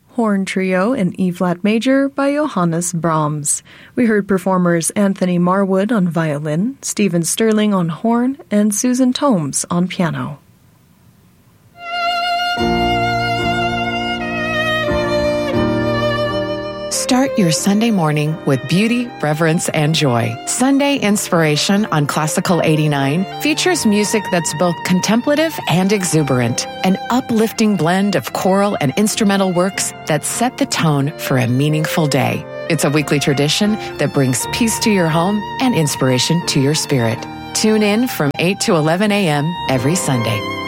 Horn Trio in E-flat major by Johannes Brahms. We heard performers Anthony Marwood on violin, Stephen Sterling on horn, and Susan Tomes on piano. Start your Sunday morning with beauty, reverence, and joy. Sunday Inspiration on Classical 89 features music that's both contemplative and exuberant, an uplifting blend of choral and instrumental works that set the tone for a meaningful day. It's a weekly tradition that brings peace to your home and inspiration to your spirit. Tune in from 8 to 11 a.m. every Sunday.